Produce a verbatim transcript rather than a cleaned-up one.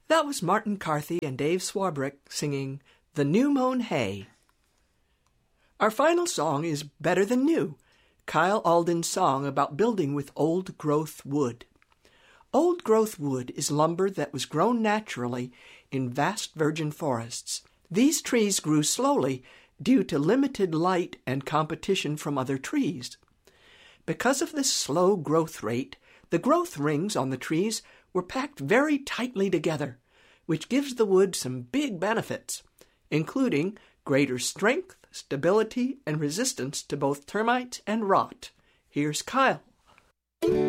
That was Martin Carthy and Dave Swarbrick singing The New Mown Hay. Our final song is Better Than New, Kyle Alden's song about building with old-growth wood. Old-growth wood is lumber that was grown naturally in vast virgin forests. These trees grew slowly due to limited light and competition from other trees. Because of this slow growth rate, the growth rings on the trees were packed very tightly together, which gives the wood some big benefits, including greater strength, stability, and resistance to both termites and rot. Here's Kyle.